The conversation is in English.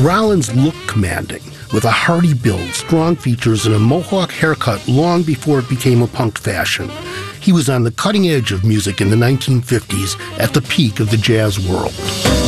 Rollins looked commanding, with a hearty build, strong features, and a mohawk haircut long before it became a punk fashion. He was on the cutting edge of music in the 1950s, at the peak of the jazz world.